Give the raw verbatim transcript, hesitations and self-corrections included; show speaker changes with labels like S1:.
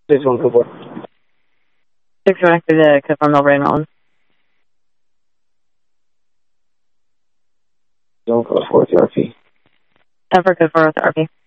S1: six one code four.
S2: six one active to confirm Millbrae Mountain.
S1: Zone code four with R P.
S2: ten for code four with R P.